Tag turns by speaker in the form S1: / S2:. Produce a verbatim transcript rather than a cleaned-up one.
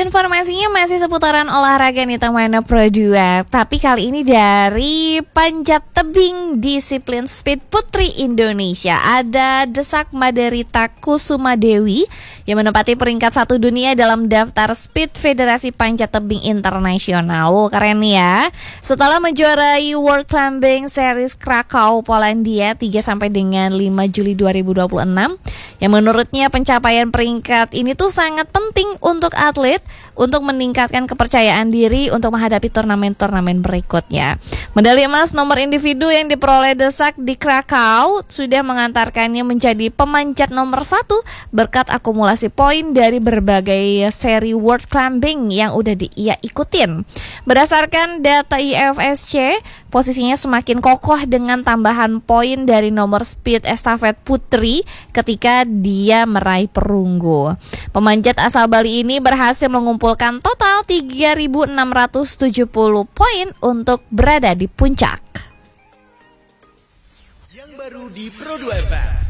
S1: Informasinya masih seputaran olahraga nih teman Pro dua. Tapi kali ini dari panjat tebing disiplin speed putri Indonesia. Ada Desak Maderita Kusuma Dewi yang menempati peringkat satu dunia dalam daftar Speed Federasi Panjat Tebing Internasional. Oh, keren ya. Setelah menjuarai World Climbing Series Krakow, Polandia tiga sampai dengan lima Juli dua ribu dua puluh enam, yang menurutnya pencapaian peringkat ini tuh sangat penting untuk atlet untuk meningkatkan kepercayaan diri untuk menghadapi turnamen-turnamen berikutnya. Medali emas nomor individu yang diperoleh Desak di Krakow sudah mengantarkannya menjadi pemanjat nomor satu berkat akumulasi poin dari berbagai seri World Climbing yang udah di, ia ikutin. Berdasarkan data I F S C, posisinya semakin kokoh dengan tambahan poin dari nomor speed estafet putri ketika dia meraih perunggu. Pemanjat asal Bali ini berhasil mengumpulkan total tiga ribu enam ratus tujuh puluh poin untuk berada di puncak.
S2: Yang baru di Pro dua F M.